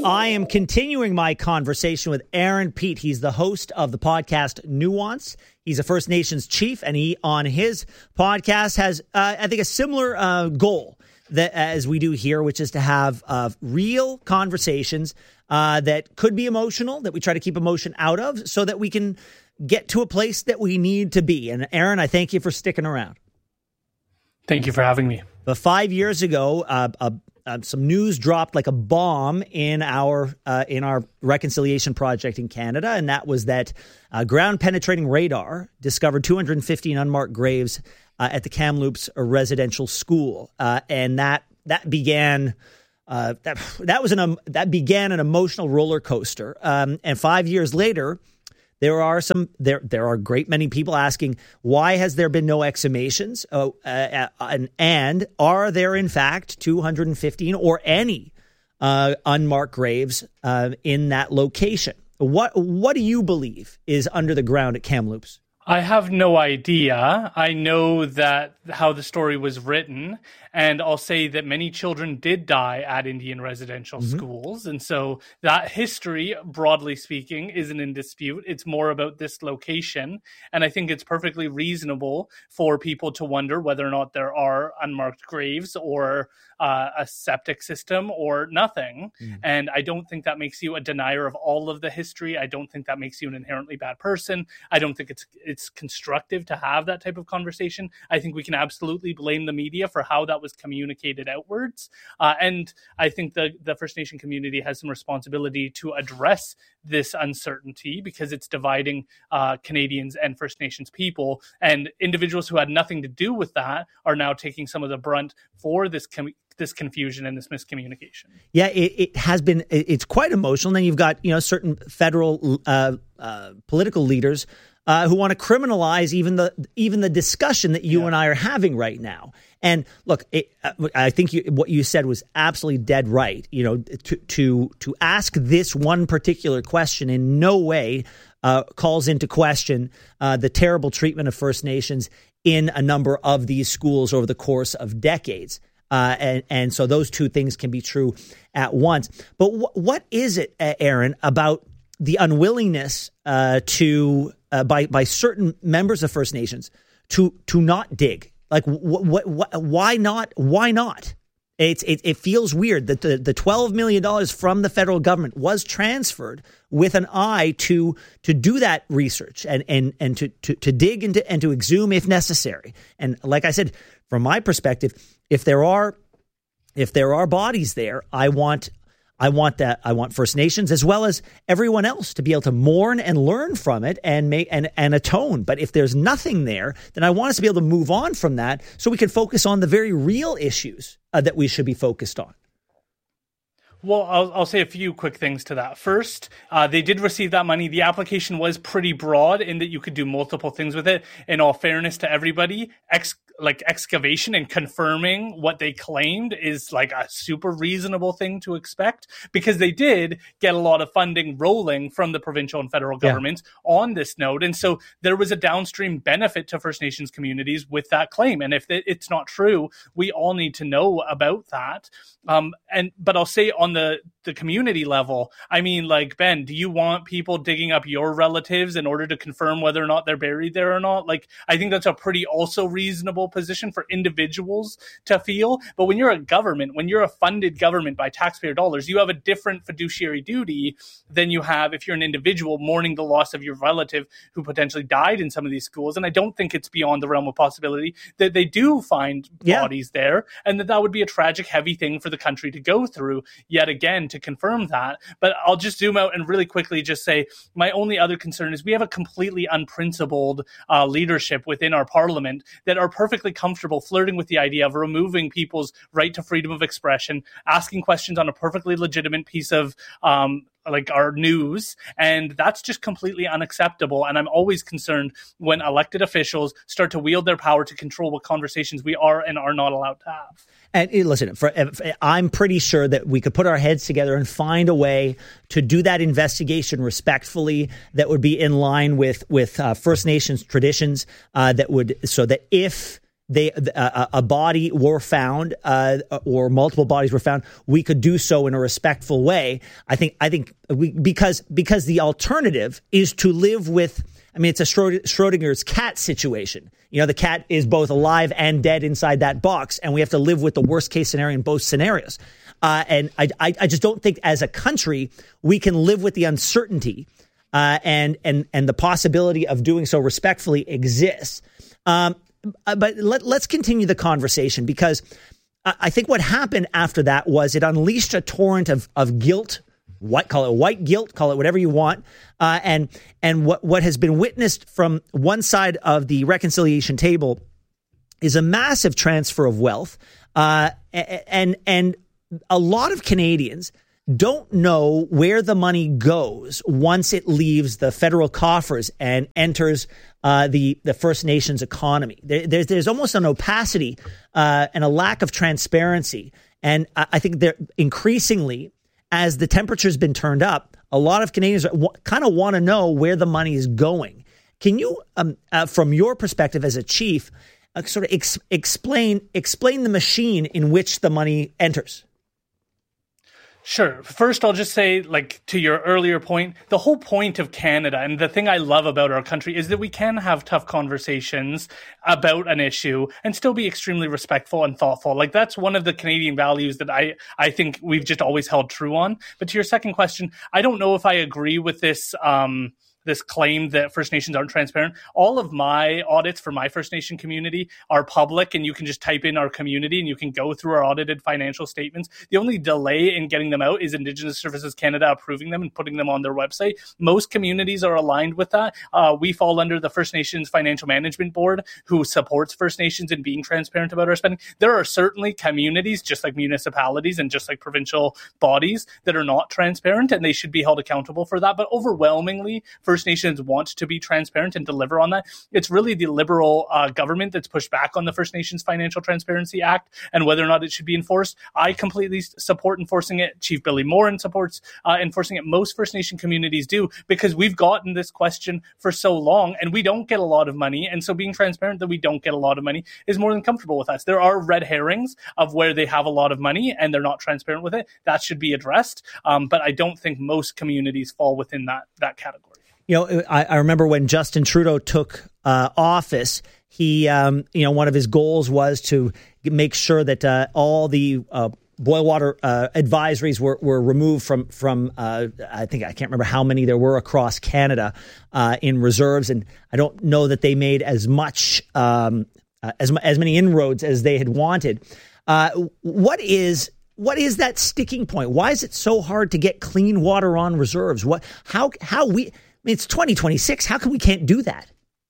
I am continuing my conversation with Aaron Peat. He's the host of the podcast Nuance. He's a First Nations chief, and he, on his podcast, has, I think, a similar goal that as we do here, which is to have real conversations that could be emotional, that we try to keep emotion out of, so that we can get to a place that we need to be. And Aaron, I thank you for sticking around. Thank you for having me. But 5 years ago, some news dropped like a bomb in our reconciliation project in Canada, and that was that ground-penetrating radar discovered 215 unmarked graves at the Kamloops residential school, and that began an emotional roller coaster. And 5 years later, there are a great many people asking, why has there been no exhumations? And are there in fact 215 or any unmarked graves in that location? What do you believe is under the ground at Kamloops? I have no idea. I know that how the story was written, and I'll say that many children did die at Indian residential schools. And so that history, broadly speaking, isn't in dispute. It's more about this location. And I think it's perfectly reasonable for people to wonder whether or not there are unmarked graves or a septic system or nothing. And I don't think that makes you a denier of all of the history. I don't think that makes you an inherently bad person. I don't think it's constructive to have that type of conversation. I think we can absolutely blame the media for how that was communicated outwards. And I think the First Nation community has some responsibility to address this uncertainty, because it's dividing Canadians and First Nations people. And individuals who had nothing to do with that are now taking some of the brunt for this confusion and this miscommunication. Yeah, it has been. It's quite emotional. And then you've got certain federal political leaders who want to criminalize even the discussion that you and I are having right now. And look, I think what you said was absolutely dead right. To ask this one particular question in no way calls into question the terrible treatment of First Nations in a number of these schools over the course of decades. And so those two things can be true at once. But what is it, Aaron, about the unwillingness by certain members of First Nations to not dig? Like, why not? Why not? It feels weird that the $12 million from the federal government was transferred with an eye to do that research and to dig into and to exhume if necessary. And like I said, from my perspective, if there are bodies there, I want First Nations as well as everyone else to be able to mourn and learn from it and make and atone. But if there's nothing there, then I want us to be able to move on from that so we can focus on the very real issues that we should be focused on. Well, I'll say a few quick things to that. First, they did receive that money. The application was pretty broad in that you could do multiple things with it. In all fairness to everybody, excavation and confirming what they claimed is like a super reasonable thing to expect, because they did get a lot of funding rolling from the provincial and federal governments on this node. And so there was a downstream benefit to First Nations communities with that claim. And if it's not true, we all need to know about that. But I'll say on the community level, I mean, like, Ben, do you want people digging up your relatives in order to confirm whether or not they're buried there or not? Like, I think that's a pretty also reasonable position for individuals to feel. But when you're a government, when you're a funded government by taxpayer dollars, you have a different fiduciary duty than you have if you're an individual mourning the loss of your relative who potentially died in some of these schools. And I don't think it's beyond the realm of possibility that they do find bodies there, and that would be a tragic, heavy thing for the country to go through yet again to confirm that. But I'll just zoom out and really quickly just say my only other concern is we have a completely unprincipled leadership within our parliament that are perfectly comfortable flirting with the idea of removing people's right to freedom of expression, asking questions on a perfectly legitimate piece of like our news, and that's just completely unacceptable. And I'm always concerned when elected officials start to wield their power to control what conversations we are and are not allowed to have. And listen, I'm pretty sure that we could put our heads together and find a way to do that investigation respectfully that would be in line with First Nations traditions, that would, so that if a body were found, or multiple bodies were found, we could do so in a respectful way. I think because the alternative is to live with. I mean, it's a Schrodinger's cat situation. You know, the cat is both alive and dead inside that box, and we have to live with the worst case scenario in both scenarios. And I just don't think as a country we can live with the uncertainty and the possibility of doing so respectfully exists. But let's continue the conversation, because I think what happened after that was it unleashed a torrent of guilt. Call it white guilt, call it whatever you want. And what has been witnessed from one side of the reconciliation table is a massive transfer of wealth. And a lot of Canadians don't know where the money goes once it leaves the federal coffers and enters the First Nations economy. There's almost an opacity and a lack of transparency. And I think they're increasingly, as the temperature's been turned up, a lot of Canadians kind of want to know where the money is going. Can you, from your perspective as a chief, sort of explain the machine in which the money enters? Sure. First, I'll just say, like, to your earlier point, the whole point of Canada, and the thing I love about our country, is that we can have tough conversations about an issue and still be extremely respectful and thoughtful. Like, that's one of the Canadian values that I think we've just always held true on. But to your second question, I don't know if I agree with this this claim that First Nations aren't transparent. All of my audits for my First Nation community are public, and you can just type in our community and you can go through our audited financial statements. The only delay in getting them out is Indigenous Services Canada approving them and putting them on their website. Most communities are aligned with that. We fall under the First Nations Financial Management Board, who supports First Nations in being transparent about our spending. There are certainly communities, just like municipalities and just like provincial bodies, that are not transparent, and they should be held accountable for that. But overwhelmingly, First Nations want to be transparent and deliver on that. It's really the Liberal government that's pushed back on the First Nations Financial Transparency Act and whether or not it should be enforced. I completely support enforcing it. Chief Billy Morin supports enforcing it. Most First Nation communities do, because we've gotten this question for so long and we don't get a lot of money. And so being transparent that we don't get a lot of money is more than comfortable with us. There are red herrings of where they have a lot of money and they're not transparent with it. That should be addressed. But I don't think most communities fall within that category. You know, I remember when Justin Trudeau took office, he, one of his goals was to make sure that all the boil water advisories were removed from I can't remember how many there were across Canada in reserves, and I don't know that they made as much as many inroads as they had wanted. What is that sticking point? Why is it so hard to get clean water on reserves? It's 2026. How come we can't do that?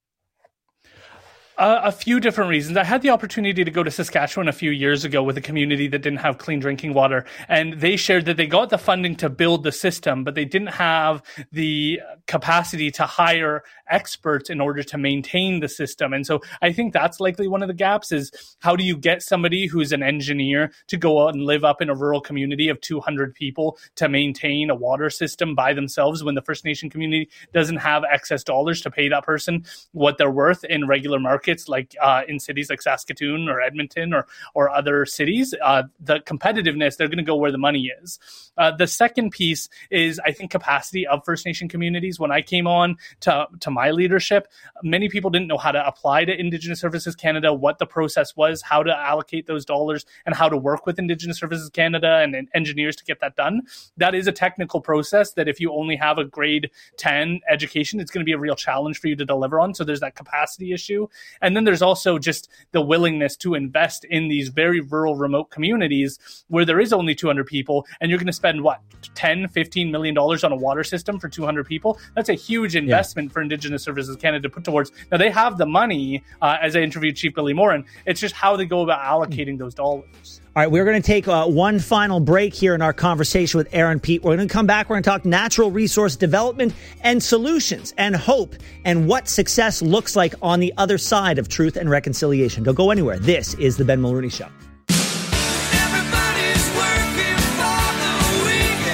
A few different reasons. I had the opportunity to go to Saskatchewan a few years ago with a community that didn't have clean drinking water, and they shared that they got the funding to build the system, but they didn't have the capacity to hire experts in order to maintain the system. And so I think that's likely one of the gaps, is how do you get somebody who's an engineer to go out and live up in a rural community of 200 people to maintain a water system by themselves when the First Nation community doesn't have excess dollars to pay that person what they're worth in regular markets, like in cities like Saskatoon or Edmonton or other cities. The competitiveness, they're going to go where the money is. The second piece is, I think, capacity of First Nation communities. When I came on to my leadership, many people didn't know how to apply to Indigenous Services Canada, what the process was, how to allocate those dollars, and how to work with Indigenous Services Canada and engineers to get that done. That is a technical process that if you only have a grade 10 education, it's going to be a real challenge for you to deliver on. So there's that capacity issue. And then there's also just the willingness to invest in these very rural, remote communities where there is only 200 people, and you're going to spend, $10-15 million on a water system for 200 people? That's a huge investment for Indigenous Services Canada to put towards. Now, they have the money, as I interviewed Chief Billy Morin. It's just how they go about allocating those dollars. All right, we're going to take one final break here in our conversation with Aaron Peat. We're going to come back. We're going to talk natural resource development and solutions and hope and what success looks like on the other side of truth and reconciliation. Don't go anywhere. This is The Ben Mulroney Show. Everybody's working for the weekend.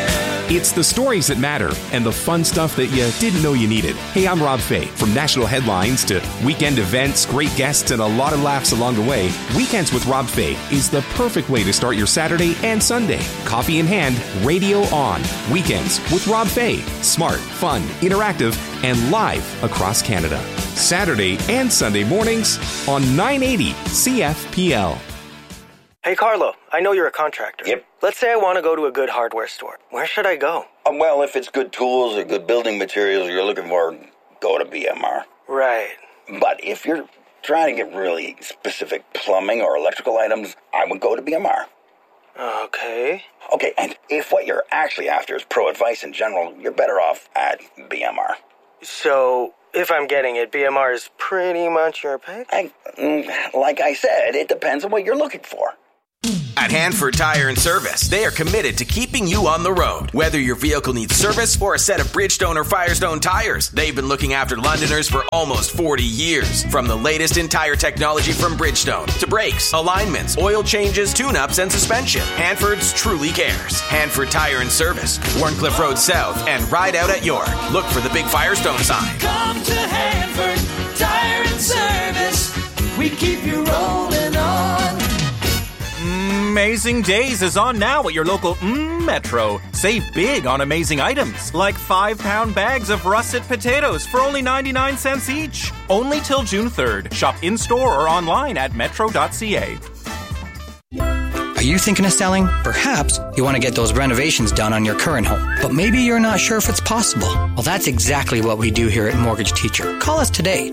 It's the stories that matter and the fun stuff that you didn't know you needed. Hey, I'm Rob Fay. From national headlines to weekend events, great guests, and a lot of laughs along the way, Weekends with Rob Fay is the perfect way to start your Saturday and Sunday. Coffee in hand, radio on. Weekends with Rob Fay. Smart, fun, interactive, and live across Canada. Saturday and Sunday mornings on 980 CFPL. Hey, Carlo, I know you're a contractor. Yep. Let's say I want to go to a good hardware store. Where should I go? Well, if it's good tools or good building materials you're looking for, go to BMR. Right. But if you're trying to get really specific plumbing or electrical items, I would go to BMR. Okay. Okay, and if what you're actually after is pro advice in general, you're better off at BMR. So, if I'm getting it, BMR is pretty much your pick? Like I said, it depends on what you're looking for. At Hanford Tire and Service, they are committed to keeping you on the road. Whether your vehicle needs service or a set of Bridgestone or Firestone tires, they've been looking after Londoners for almost 40 years. From the latest in tire technology from Bridgestone to brakes, alignments, oil changes, tune-ups, and suspension, Hanford's truly cares. Hanford Tire and Service, Warncliffe Road South, and Ride Out at York. Look for the big Firestone sign. Come to Hanford Tire and Service. We keep you rolling on. Amazing Days is on now at your local Metro. Save big on amazing items, like 5-pound bags of russet potatoes for only 99 cents each. Only till June 3rd. Shop in-store or online at metro.ca. Are you thinking of selling? Perhaps you want to get those renovations done on your current home, but maybe you're not sure if it's possible. Well, that's exactly what we do here at Mortgage Teacher. Call us today,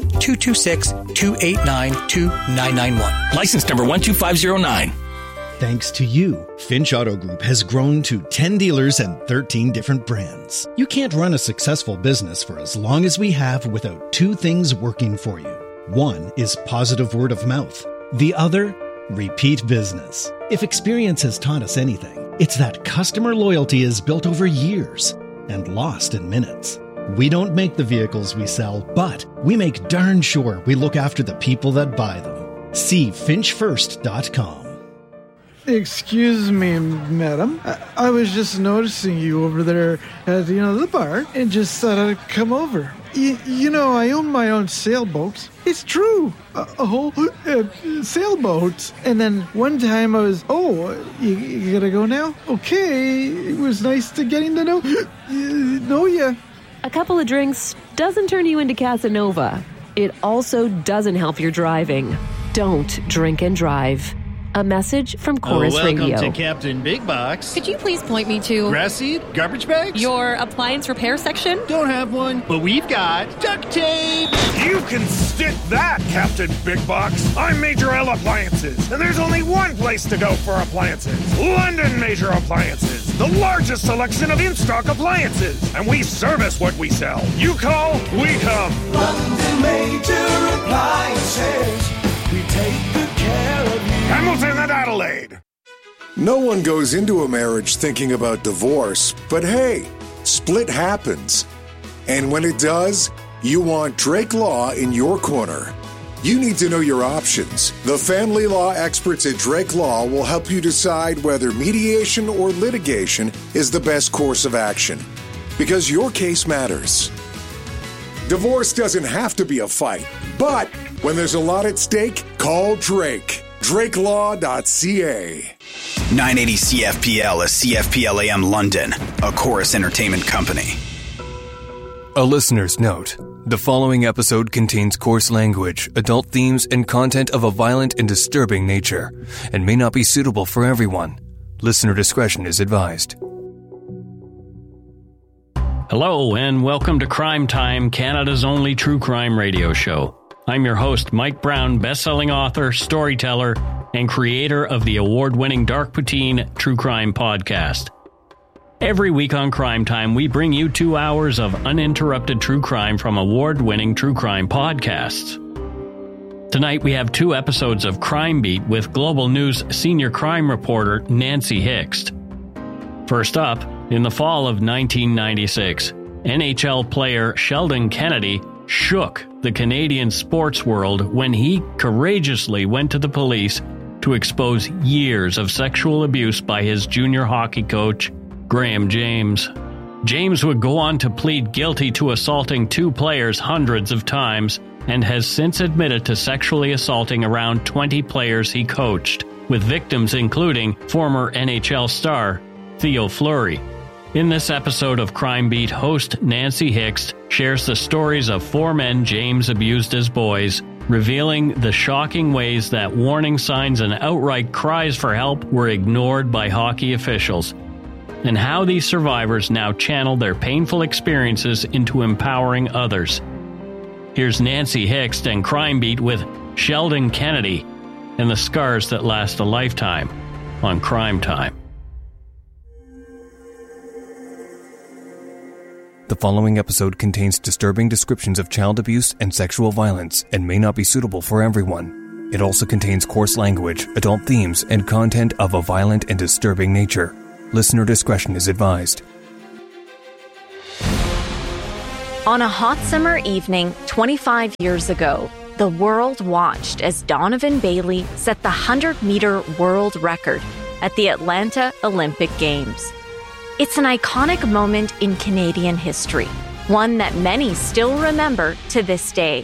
226-289-2991. License number 12509. Thanks to you, Finch Auto Group has grown to 10 dealers and 13 different brands. You can't run a successful business for as long as we have without two things working for you. One is positive word of mouth. The other, repeat business. If experience has taught us anything, it's that customer loyalty is built over years and lost in minutes. We don't make the vehicles we sell, but we make darn sure we look after the people that buy them. See finchfirst.com. Excuse me, madam. I was just noticing you over there at, the bar and just thought I'd come over. I own my own sailboat. It's true. A whole sailboat. And then one time I was, you gotta go now? Okay. It was nice to getting to know you. A couple of drinks doesn't turn you into Casanova. It also doesn't help your driving. Don't drink and drive. A message from Chorus Radio. Welcome to Captain Big Box. Could you please point me to... Grass seed? Garbage bags? Your appliance repair section? Don't have one, but we've got duct tape! You can stick that, Captain Big Box. I'm Major L Appliances, and there's only one place to go for appliances. London Major Appliances, the largest selection of in-stock appliances. And we service what we sell. You call, we come. London Major Appliances. We take good care of you. Hamilton and Adelaide. No one goes into a marriage thinking about divorce, but hey, split happens. And when it does, you want Drake Law in your corner. You need to know your options. The family law experts at Drake Law will help you decide whether mediation or litigation is the best course of action, because your case matters. Divorce doesn't have to be a fight, but when there's a lot at stake, call Drake. DrakeLaw.ca. 980 CFPL is CFPL AM London, a Chorus Entertainment company. A listener's note. The following episode contains coarse language, adult themes, and content of a violent and disturbing nature, and may not be suitable for everyone. Listener discretion is advised. Hello, and welcome to Crime Time, Canada's only true crime radio show. I'm your host, Mike Brown, best-selling author, storyteller, and creator of the award-winning Dark Poutine True Crime podcast. Every week on Crime Time, we bring you 2 hours of uninterrupted true crime from award-winning true crime podcasts. Tonight, we have 2 episodes of Crime Beat with Global News senior crime reporter Nancy Hixt. First up, in the fall of 1996, NHL player Sheldon Kennedy shook the Canadian sports world when he courageously went to the police to expose years of sexual abuse by his junior hockey coach, Graham James. James would go on to plead guilty to assaulting 2 players hundreds of times and has since admitted to sexually assaulting around 20 players he coached, with victims including former NHL star Theo Fleury. In this episode of Crime Beat, host Nancy Hixt shares the stories of 4 men James abused as boys, revealing the shocking ways that warning signs and outright cries for help were ignored by hockey officials, and how these survivors now channel their painful experiences into empowering others. Here's Nancy Hixt and Crime Beat with Sheldon Kennedy and the scars that last a lifetime on Crime Time. The following episode contains disturbing descriptions of child abuse and sexual violence and may not be suitable for everyone. It also contains coarse language, adult themes, and content of a violent and disturbing nature. Listener discretion is advised. On a hot summer evening 25 years ago, the world watched as Donovan Bailey set the 100-meter world record at the Atlanta Olympic Games. It's an iconic moment in Canadian history, one that many still remember to this day.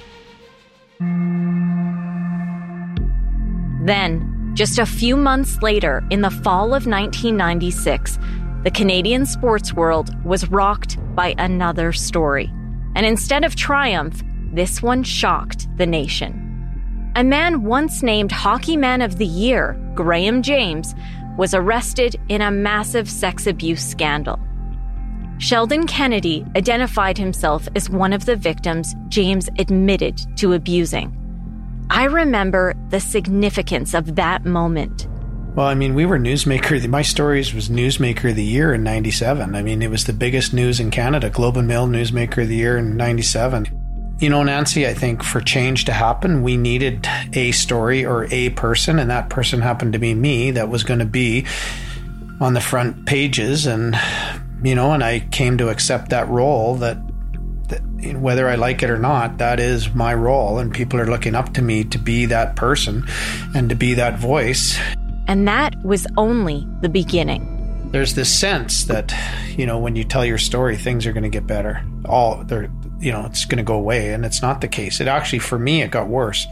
Then, just a few months later, in the fall of 1996, the Canadian sports world was rocked by another story. And instead of triumph, this one shocked the nation. A man once named Hockey Man of the Year, Graham James, was arrested in a massive sex abuse scandal. Sheldon Kennedy identified himself as one of the victims James admitted to abusing. I remember the significance of that moment. Well, I mean, we were Newsmaker. My Stories was Newsmaker of the Year in 97. I mean, it was the biggest news in Canada, Globe and Mail Newsmaker of the Year in 97. You know, Nancy, I think for change to happen, we needed a story or a person, and that person happened to be me, that was going to be on the front pages. And, you know, and I came to accept that role, that whether I like it or not, that is my role. And people are looking up to me to be that person and to be that voice. And that was only the beginning. There's this sense that, you know, when you tell your story, things are going to get better. It's going to go away. And it's not the case. It actually, for me, it got worse.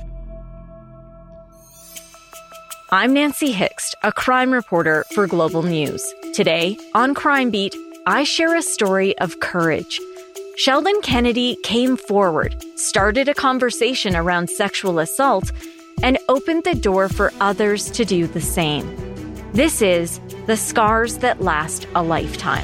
I'm Nancy Hixt, a crime reporter for Global News. Today, on Crime Beat, I share a story of courage. Sheldon Kennedy came forward, started a conversation around sexual assault, and opened the door for others to do the same. This is The Scars That Last a Lifetime.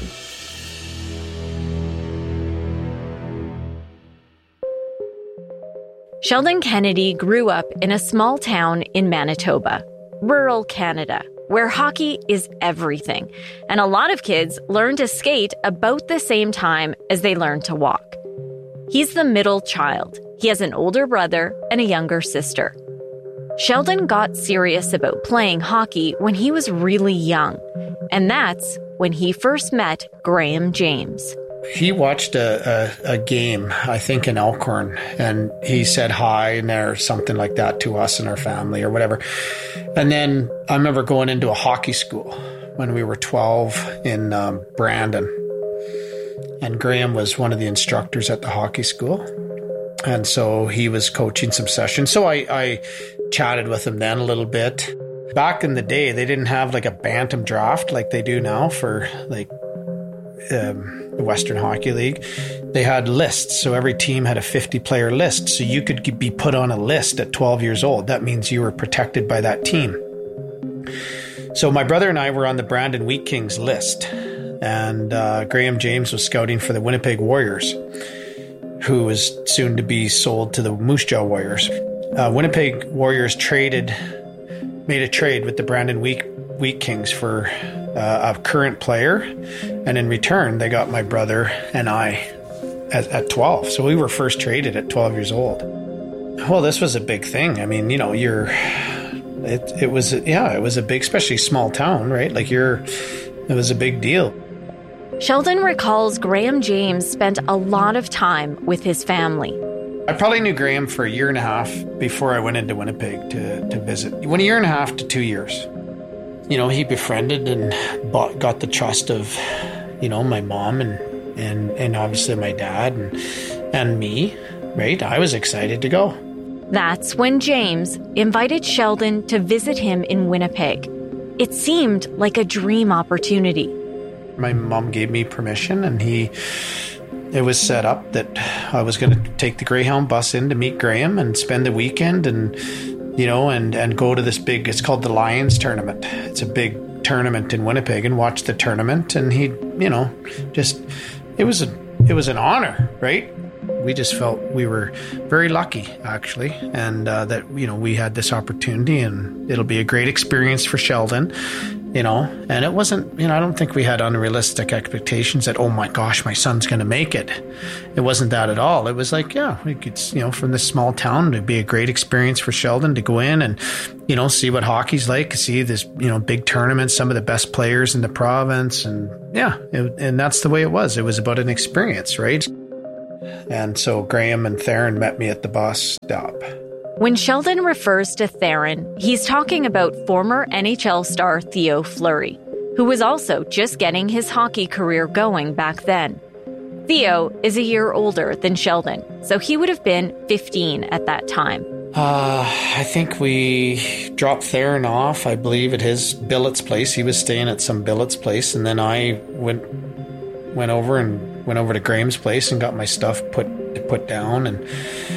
Sheldon Kennedy grew up in a small town in Manitoba, rural Canada, where hockey is everything, and a lot of kids learn to skate about the same time as they learn to walk. He's the middle child. He has an older brother and a younger sister. Sheldon got serious about playing hockey when he was really young, and that's when he first met Graham James. He watched a game, I think in Elkhorn, and he said hi and or something like that to us and our family or whatever. And then I remember going into a hockey school when we were 12 in Brandon. And Graham was one of the instructors at the hockey school. And so he was coaching some sessions. So I chatted with him then a little bit. Back in the day, they didn't have like a bantam draft like they do now for like the Western Hockey League. They had lists. So every team had a 50-player list. So you could be put on a list at 12 years old. That means you were protected by that team. So my brother and I were on the Brandon Wheat Kings list. And Graham James was scouting for the Winnipeg Warriors, who was soon to be sold to the Moose Jaw Warriors. Winnipeg Warriors made a trade with the Brandon Wheat Kings for a current player, and in return, they got my brother and I at 12. So we were first traded at 12 years old. Well, this was a big thing. I mean, you know, it was a big, especially small town, right? It was a big deal. Sheldon recalls Graham James spent a lot of time with his family. I probably knew Graham for a year and a half before I went into Winnipeg to visit. 1 year and a half to 2 years. You know, he befriended and got the trust of, you know, my mom and and obviously my dad and me, right? I was excited to go. That's when James invited Sheldon to visit him in Winnipeg. It seemed like a dream opportunity. My mom gave me permission, and it was set up that I was going to take the Greyhound bus in to meet Graham and spend the weekend and go to this big, it's called the Lions tournament. It's a big tournament in Winnipeg, and watch the tournament. And he, it was an honor, right? We just felt we were very lucky, actually, and that, we had this opportunity, and it'll be a great experience for Sheldon, and it wasn't, I don't think we had unrealistic expectations that, oh my gosh, my son's going to make it. It wasn't that at all. It was like, yeah, we could, from this small town, it'd be a great experience for Sheldon to go in and, see what hockey's like, see this, big tournament, some of the best players in the province. And yeah, and that's the way it was. It was about an experience, right? And so Graham and Theron met me at the bus stop. When Sheldon refers to Theron, he's talking about former NHL star Theo Fleury, who was also just getting his hockey career going back then. Theo is a year older than Sheldon, so he would have been 15 at that time. I think we dropped Theron off, I believe, at his billet's place. He was staying at some billet's place, and then I went over to Graham's place and got my stuff put down, and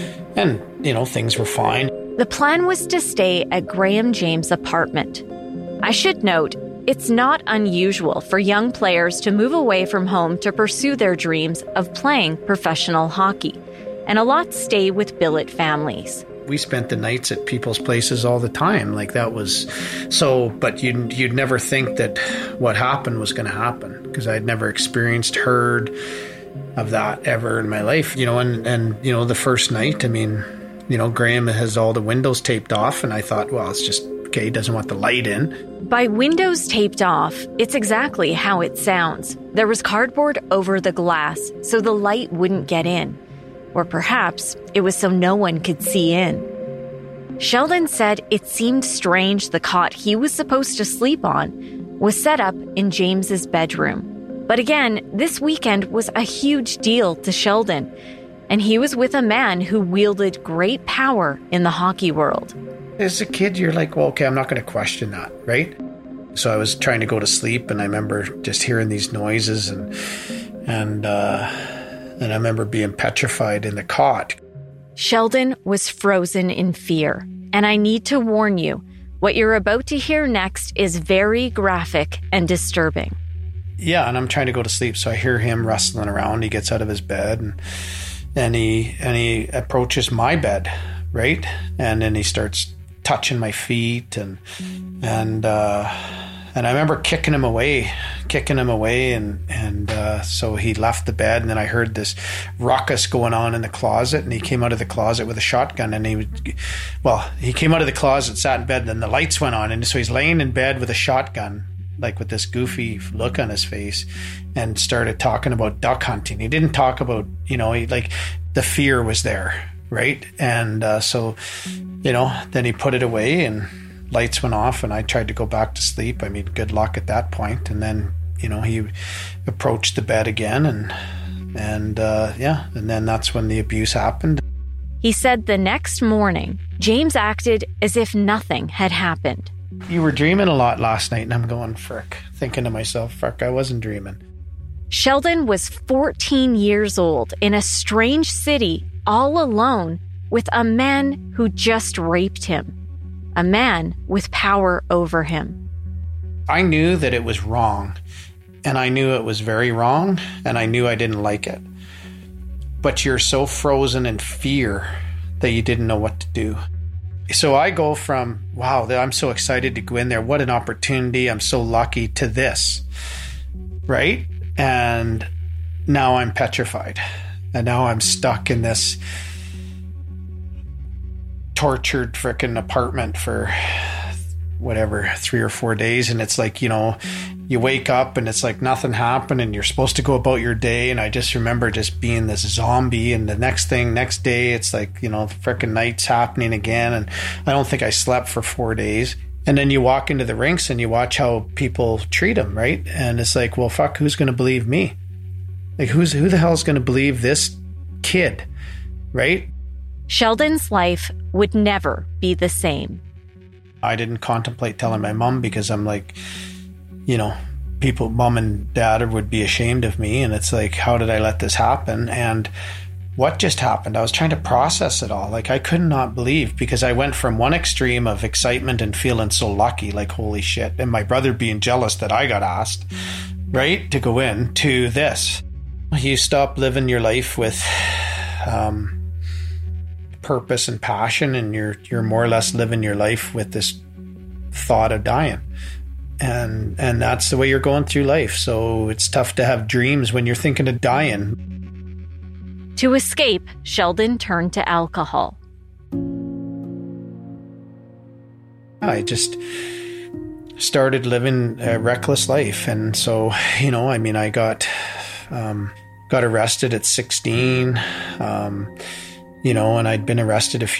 things were fine. The plan was to stay at Graham James' apartment. I should note, it's not unusual for young players to move away from home to pursue their dreams of playing professional hockey, and a lot stay with billet families. We spent the nights at people's places all the time. Like, that was so, but you'd never think that what happened was going to happen, because I'd never heard of that ever in my life, and the first night, Graham has all the windows taped off, and I thought, well, it's just, okay, he doesn't want the light in. By windows taped off, it's exactly how it sounds. There was cardboard over the glass so the light wouldn't get in. Or perhaps it was so no one could see in. Sheldon said it seemed strange the cot he was supposed to sleep on was set up in James's bedroom. But again, this weekend was a huge deal to Sheldon, and he was with a man who wielded great power in the hockey world. As a kid, you're like, well, okay, I'm not going to question that, right? So I was trying to go to sleep, and I remember just hearing these noises, and I remember being petrified in the cot. Sheldon was frozen in fear, and I need to warn you, what you're about to hear next is very graphic and disturbing. Yeah, and I'm trying to go to sleep, so I hear him rustling around. He gets out of his bed, and he approaches my bed, right? And then he starts touching my feet, and I remember kicking him away, and so he left the bed, and then I heard this ruckus going on in the closet, and he came out of the closet with a shotgun, and he came out of the closet, sat in bed, and then the lights went on, and so he's laying in bed with a shotgun, like with this goofy look on his face, and started talking about duck hunting. He didn't talk about, the fear was there, right? And so then he put it away, and lights went off, and I tried to go back to sleep. Good luck at that point. And then, he approached the bed again, and then that's when the abuse happened. He said the next morning, James acted as if nothing had happened. You were dreaming a lot last night, and I'm going, frick, thinking to myself, frick, I wasn't dreaming. Sheldon was 14 years old in a strange city, all alone, with a man who just raped him. A man with power over him. I knew that it was wrong, and I knew it was very wrong, and I knew I didn't like it. But you're so frozen in fear that you didn't know what to do. So I go from, wow, I'm so excited to go in there. What an opportunity. I'm so lucky, to this, right? And now I'm petrified. And now I'm stuck in this tortured frickin' apartment for 3 or 4 days. And it's like, you wake up and it's like nothing happened, and you're supposed to go about your day. And I just remember just being this zombie, and the next day it's like, frickin' night's happening again. And I don't think I slept for 4 days. And then you walk into the rinks and you watch how people treat them, right? And it's like, well, fuck, who's going to believe me? Like, who the hell is going to believe this kid, right? Sheldon's life would never be the same. I didn't contemplate telling my mom because I'm like, you know, mom and dad would be ashamed of me. And it's like, how did I let this happen? And what just happened? I was trying to process it all. Like, I could not believe, because I went from one extreme of excitement and feeling so lucky, like, holy shit, and my brother being jealous that I got asked, right, to go in, to this. You stop living your life with purpose and passion, and you're more or less living your life with this thought of dying. And that's the way you're going through life. So it's tough to have dreams when you're thinking of dying. To escape, Sheldon turned to alcohol. I just started living a reckless life. And so, you know, I mean, I got arrested at 16, you know, and I'd been arrested